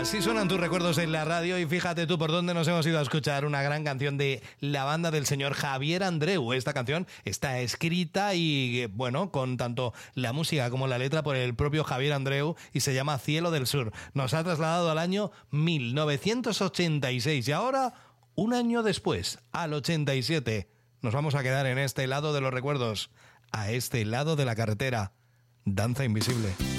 Así suenan tus recuerdos en la radio y fíjate tú por dónde nos hemos ido a escuchar una gran canción de la banda del señor Javier Andreu. Esta canción está escrita y, bueno, con tanto la música como la letra por el propio Javier Andreu y se llama Cielo del Sur. Nos ha trasladado al año 1986 y ahora, un año después, al 87, nos vamos a quedar en este lado de los recuerdos, a este lado de la carretera. Danza Invisible.